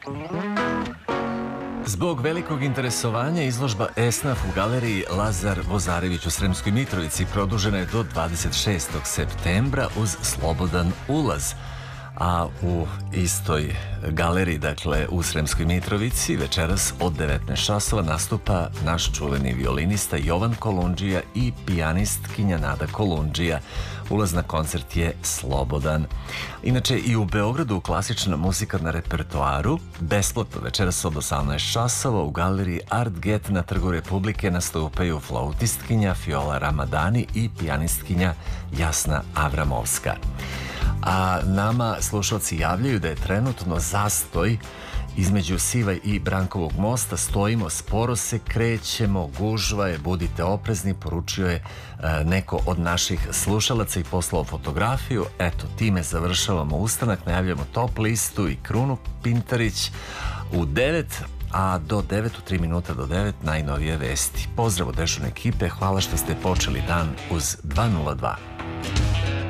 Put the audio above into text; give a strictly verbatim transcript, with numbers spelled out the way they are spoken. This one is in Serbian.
Zbog velikog interesovanja izložba Esnaf u galeriji Lazar Vozarević u Sremskoj Mitrovici produžena je do dvadeset šestog septembra uz slobodan ulaz. A u istoj galeriji, dakle u Sremskoj Mitrovici, večeras od devetnaest časova nastupa naš čuveni violinista Jovan Kolundžija i pijanistkinja Nada Kolundžija. Ulaz na koncert je slobodan. Inače, i u Beogradu klasična muzika na repertoaru, besplatno večeras od osamnaest časova u galeriji Art Get na Trgu Republike nastupaju flautistkinja Fiola Ramadani i pijanistkinja Jasna Avramovska. A nama slušalci javljaju da je trenutno zastoj između Sivaj i Brankovog mosta. Stojimo, sporo se krećemo, gužva je, budite oprezni, poručio je e, neko od naših slušalaca i poslao fotografiju. Eto, time završavamo ustanak, najavljamo Top listu i Krunu Pintarić u devet, a do devet, u tri minuta do devet, najnovije vesti. Pozdrav od dežurne ekipe, hvala što ste počeli dan uz dva nula dva.